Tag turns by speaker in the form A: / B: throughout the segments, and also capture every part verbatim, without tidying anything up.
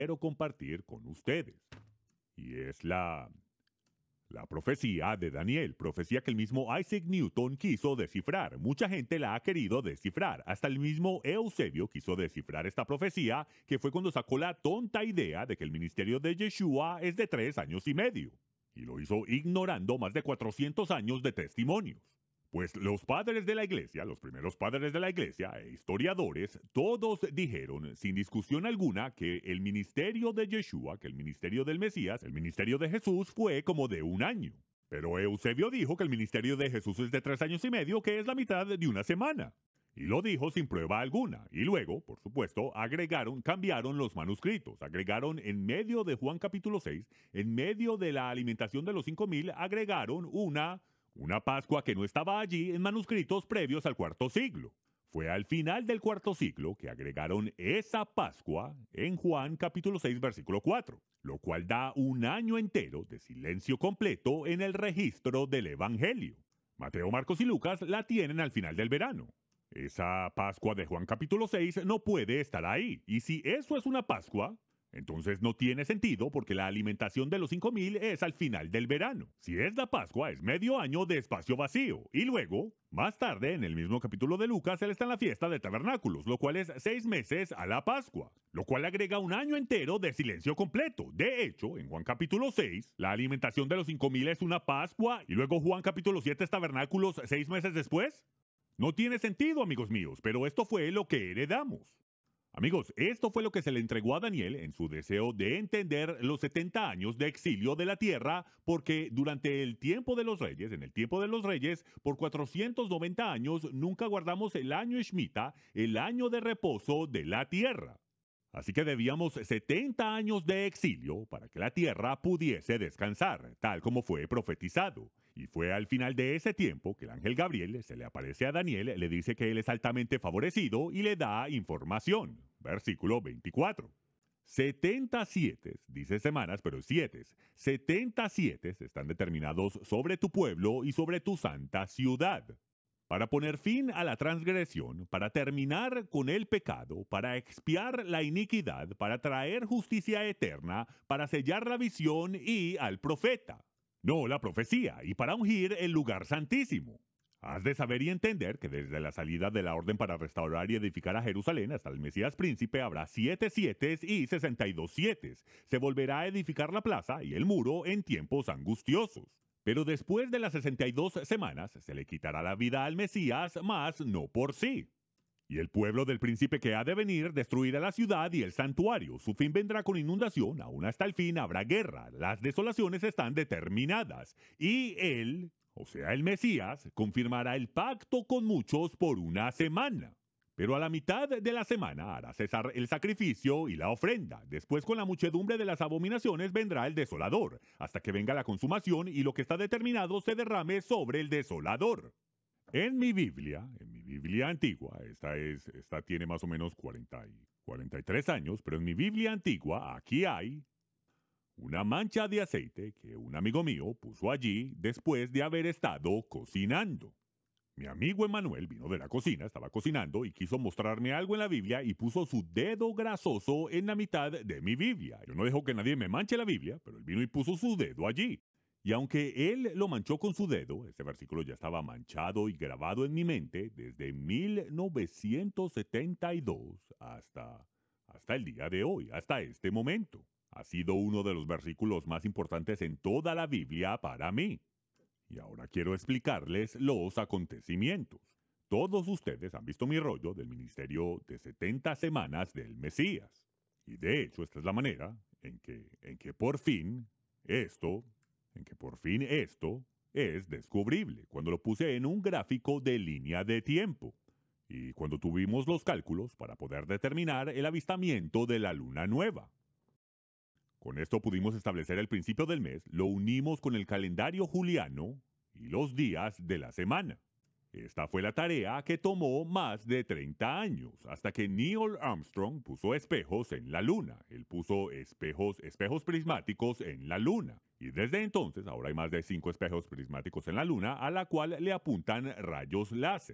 A: quiero compartir con ustedes. Y es la, la profecía de Daniel, profecía que el mismo Isaac Newton quiso descifrar. Mucha gente la ha querido descifrar. Hasta el mismo Eusebio quiso descifrar esta profecía, que fue cuando sacó la tonta idea de que el ministerio de Yeshua es de tres años y medio. Y lo hizo ignorando más de cuatrocientos años de testimonios. Pues los padres de la iglesia, los primeros padres de la iglesia e historiadores, todos dijeron sin discusión alguna que el ministerio de Yeshua, que el ministerio del Mesías, el ministerio de Jesús fue como de un año. Pero Eusebio dijo que el ministerio de Jesús es de tres años y medio, que es la mitad de una semana. Y lo dijo sin prueba alguna. Y luego, por supuesto, agregaron, cambiaron los manuscritos. Agregaron en medio de Juan capítulo seis, en medio de la alimentación de los cinco mil, agregaron una... Una Pascua que no estaba allí en manuscritos previos al cuarto siglo. Fue al final del cuarto siglo que agregaron esa Pascua en Juan capítulo seis versículo cuatro, lo cual da un año entero de silencio completo en el registro del Evangelio. Mateo, Marcos y Lucas la tienen al final del verano. Esa Pascua de Juan capítulo seis no puede estar ahí, y si eso es una Pascua, entonces no tiene sentido porque la alimentación de los cinco mil es al final del verano. Si es la Pascua, es medio año de espacio vacío. Y luego, más tarde, en el mismo capítulo de Lucas, él está en la fiesta de tabernáculos, lo cual es seis meses a la Pascua, lo cual agrega un año entero de silencio completo. De hecho, en Juan capítulo seis, la alimentación de los cinco mil es una Pascua y luego Juan capítulo siete es tabernáculos seis meses después. No tiene sentido, amigos míos, pero esto fue lo que heredamos. Amigos, esto fue lo que se le entregó a Daniel en su deseo de entender los setenta años de exilio de la tierra, porque durante el tiempo de los reyes, en el tiempo de los reyes, por cuatrocientos noventa años nunca guardamos el año Shemitah, el año de reposo de la tierra. Así que debíamos setenta años de exilio para que la tierra pudiese descansar, tal como fue profetizado. Y fue al final de ese tiempo que el ángel Gabriel se le aparece a Daniel, le dice que él es altamente favorecido y le da información. Versículo veinticuatro. setenta siete, dice semanas, pero siete. setenta siete están determinados sobre tu pueblo y sobre tu santa ciudad, para poner fin a la transgresión, para terminar con el pecado, para expiar la iniquidad, para traer justicia eterna, para sellar la visión y al profeta. No la profecía, y para ungir el lugar santísimo. Has de saber y entender que desde la salida de la orden para restaurar y edificar a Jerusalén hasta el Mesías príncipe habrá siete siete y sesenta y dos siete. Se volverá a edificar la plaza y el muro en tiempos angustiosos. Pero después de las sesenta y dos semanas se le quitará la vida al Mesías, mas no por sí. Y el pueblo del príncipe que ha de venir destruirá la ciudad y el santuario. Su fin vendrá con inundación, aún hasta el fin habrá guerra. Las desolaciones están determinadas. Y él, o sea el Mesías, confirmará el pacto con muchos por una semana. Pero a la mitad de la semana hará cesar el sacrificio y la ofrenda. Después, con la muchedumbre de las abominaciones, vendrá el desolador, hasta que venga la consumación y lo que está determinado se derrame sobre el desolador. En mi Biblia, en mi Biblia antigua, esta, es, esta tiene más o menos cuarenta y, cuarenta y tres años, pero en mi Biblia antigua aquí hay una mancha de aceite que un amigo mío puso allí después de haber estado cocinando. Mi amigo Emanuel vino de la cocina, estaba cocinando y quiso mostrarme algo en la Biblia y puso su dedo grasoso en la mitad de mi Biblia. Yo no dejo que nadie me manche la Biblia, pero él vino y puso su dedo allí. Y aunque él lo manchó con su dedo, ese versículo ya estaba manchado y grabado en mi mente desde mil novecientos setenta y dos hasta, hasta el día de hoy, hasta este momento. Ha sido uno de los versículos más importantes en toda la Biblia para mí. Y ahora quiero explicarles los acontecimientos. Todos ustedes han visto mi rollo del ministerio de setenta semanas del Mesías. Y de hecho, esta es la manera en que, en que por fin esto... en que por fin esto es descubrible, cuando lo puse en un gráfico de línea de tiempo, y cuando tuvimos los cálculos para poder determinar el avistamiento de la luna nueva. Con esto pudimos establecer el principio del mes, lo unimos con el calendario juliano y los días de la semana. Esta fue la tarea que tomó más de treinta años, hasta que Neil Armstrong puso espejos en la luna. Él puso espejos, espejos prismáticos en la luna. Y desde entonces, ahora hay más de cinco espejos prismáticos en la luna, a la cual le apuntan rayos láser.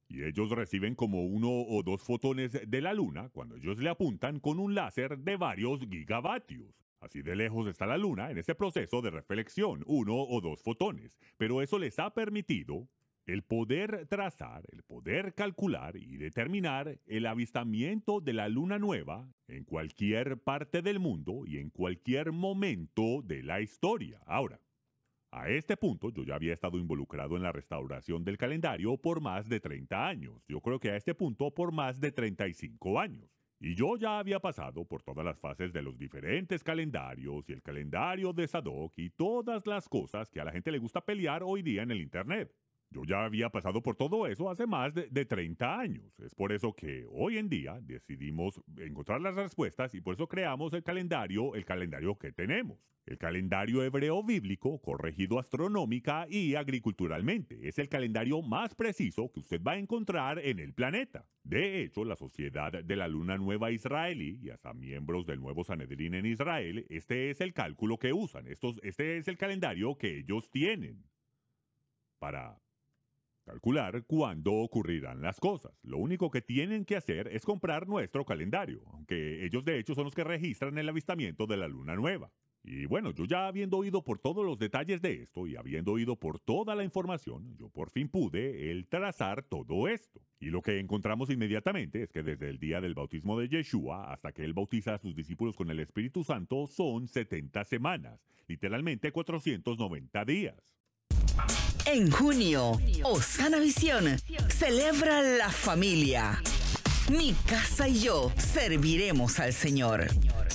A: Y ellos reciben como uno o dos fotones de la luna cuando ellos le apuntan con un láser de varios gigavatios. Así de lejos está la luna en ese proceso de reflexión, uno o dos fotones. Pero eso les ha permitido el poder trazar, el poder calcular y determinar el avistamiento de la luna nueva en cualquier parte del mundo y en cualquier momento de la historia. Ahora, a este punto yo ya había estado involucrado en la restauración del calendario por más de treinta años. Yo creo que a este punto por más de treinta y cinco años. Y yo ya había pasado por todas las fases de los diferentes calendarios y el calendario de Sadoc y todas las cosas que a la gente le gusta pelear hoy día en el Internet. Yo ya había pasado por todo eso hace más de, de treinta años. Es por eso que hoy en día decidimos encontrar las respuestas y por eso creamos el calendario, el calendario que tenemos. El calendario hebreo bíblico, corregido astronómica y agriculturalmente. Es el calendario más preciso que usted va a encontrar en el planeta. De hecho, la Sociedad de la Luna Nueva Israelí y hasta miembros del nuevo Sanedrín en Israel, este es el cálculo que usan. Estos, este es el calendario que ellos tienen para calcular cuándo ocurrirán las cosas. Lo único que tienen que hacer es comprar nuestro calendario, aunque ellos de hecho son los que registran el avistamiento de la luna nueva. Y bueno, yo ya habiendo oído por todos los detalles de esto y habiendo oído por toda la información, yo por fin pude el trazar todo esto. Y lo que encontramos inmediatamente es que desde el día del bautismo de Yeshua hasta que él bautiza a sus discípulos con el Espíritu Santo son setenta semanas, literalmente cuatrocientos noventa días.
B: En junio, Osana Visión celebra la familia. Mi casa y yo serviremos al Señor.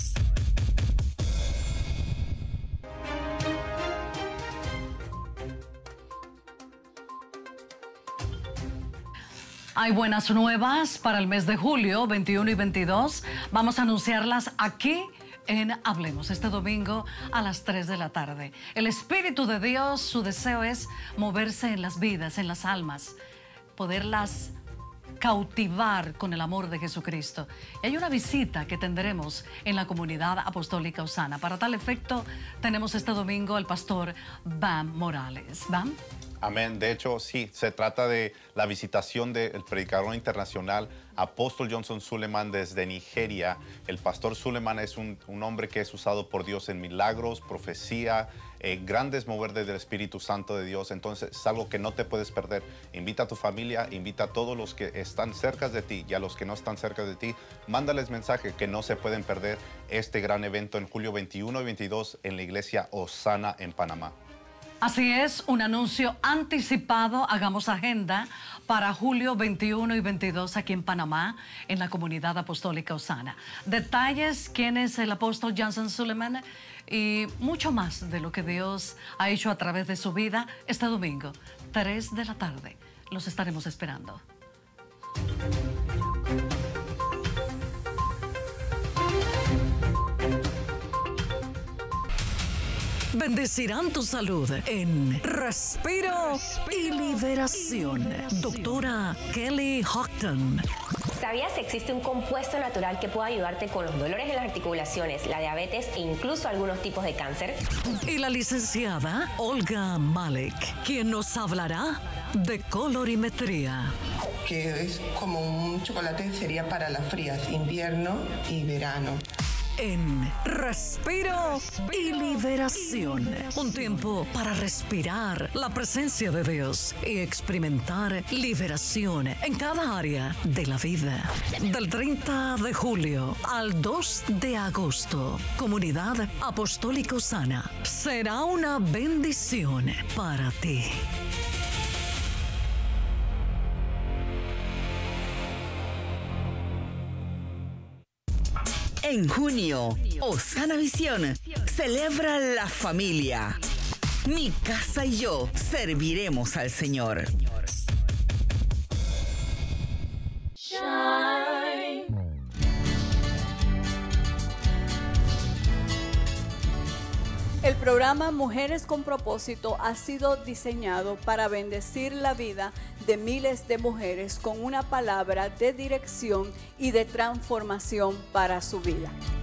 C: Hay buenas nuevas para el mes de julio, veintiuno y veintidós. Vamos a anunciarlas aquí en Hablemos, este domingo a las tres de la tarde. El Espíritu de Dios, su deseo es moverse en las vidas, en las almas, poderlas cautivar con el amor de Jesucristo. Y hay una visita que tendremos en la comunidad apostólica Osana. Para tal efecto, tenemos este domingo al pastor Bam Morales. ¿Bam?
D: Amén. De hecho, sí, se trata de la visitación del predicador internacional Apóstol Johnson Suleman desde Nigeria. El pastor Suleman es un, un hombre que es usado por Dios en milagros, profecía, eh, grandes mover del Espíritu Santo de Dios. Entonces es algo que no te puedes perder. Invita a tu familia, invita a todos los que están cerca de ti y a los que no están cerca de ti. Mándales mensaje que no se pueden perder este gran evento en julio veintiuno y veintidós en la iglesia Osana en Panamá.
C: Así es, un anuncio anticipado. Hagamos agenda para julio veintiuno y veintidós aquí en Panamá, en la comunidad apostólica Osana. Detalles, quién es el apóstol Johnson Suleman y mucho más de lo que Dios ha hecho a través de su vida este domingo, tres de la tarde. Los estaremos esperando. Bendecirán tu salud en Respiro y Liberación. Doctora Kelly Houghton.
E: ¿Sabías que existe un compuesto natural que puede ayudarte con los dolores en las articulaciones, la diabetes e incluso algunos tipos de cáncer?
C: Y la licenciada Olga Malek, quien nos hablará de colorimetría.
F: Que es como un chocolate, sería para las frías, invierno y verano.
C: En Respiro y Liberación. Un tiempo para respirar la presencia de Dios y experimentar liberación en cada área de la vida. Del treinta de julio al dos de agosto, Comunidad Apostólica Osana será una bendición para ti.
B: En junio, Osana Visión celebra la familia. Mi casa y yo serviremos al Señor.
G: El programa Mujeres con Propósito ha sido diseñado para bendecir la vida de miles de mujeres con una palabra de dirección y de transformación para su vida.